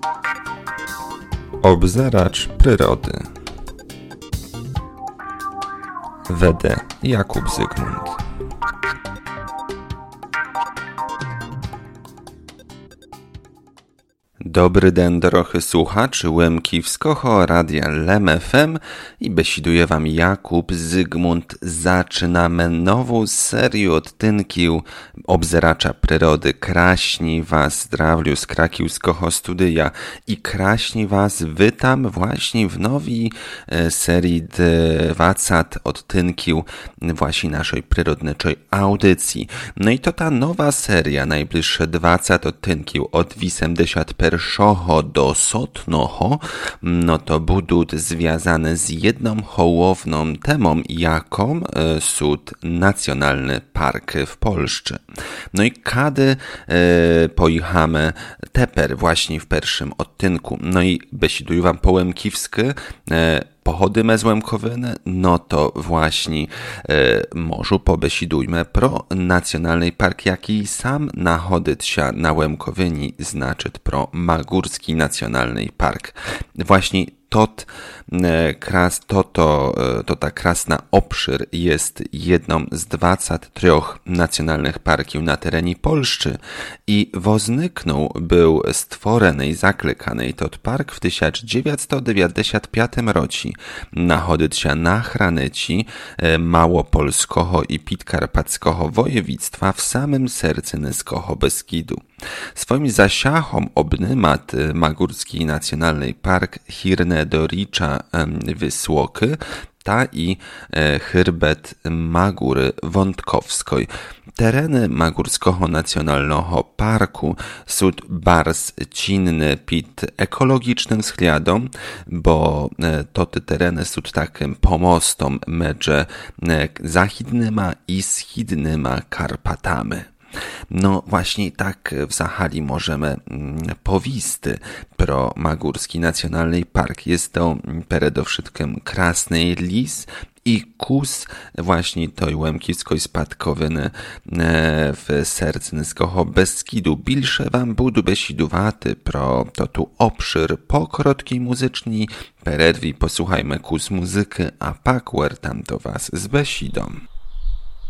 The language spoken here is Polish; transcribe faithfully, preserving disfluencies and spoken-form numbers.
Obzeracz przyrody. Wede Jakub Zygmunt. Dobry den, drochy słuchaczy Łemkiwskiego Radia Lem F M i besiduje wam Jakub Zygmunt. Zaczynamy nową serię odtynkił obzeracza przyrody. Kraśni was zdrawliu z krakiwskiego studia i kraśni was witam właśnie w nowej e, serii dwadzieścia odtynkił właśnie naszej przyrodniczej audycji. No i to ta nowa seria, najbliższe dwadzieścia odtynkił od osiemdziesiąt pierwszego do sotnoho, no to budut związane z jedną hołowną temą, jaką e, sud Nacjonalny Park w Polsce. No i kiedy e, pojechamy teper właśnie w pierwszym odtynku, no i besiduję wam po Łemkiwsky, e, pochodzimy z Łemkowyny, no to właśnie e, może pobesidujmy pro Nacjonalny Park, jaki sam nachodzić się na Łemkowyni, znaczy pro Magórski Nacjonalny Park. Właśnie tot, e, kras, to, to, e, to ta krasna obszar jest jedną z dwudziestu trzech nacjonalnych parków na terenie Polski i wozniknął był stworzony i zaklikaný tot park w tysiąc dziewięćset dziewięćdziesiątym piątym roku. Nachodzić się na hranici e, Małopolskiego i Podkarpackiego województwa w samym sercu Niskiego Beskidu. Swoim zasiachom obnymat Magórski Nacjonalny Park hirne do ricza Wysłoky, ta i e, chyrbet Magóry Wątkowskiej. Tereny Magórskiego Nacjonalnego Parku są bardzo cinne pod ekologicznym względem, bo e, to te tereny są takim pomostom między e, zachidnyma i schidnyma Karpatami. No właśnie tak w Zachali możemy mm, powisty pro Magórski Nacjonalny Park. Jest to przede wszystkim krasny lis i kus właśnie tej Łemkiwskiej spadkowiny w sercu Niskiego Beskidu. Bilsze wam budu besiduwaty pro to tu obszar po krótkiej muzyczni. Peredwi posłuchajmy kus muzyky, a pak tam do was z besidą.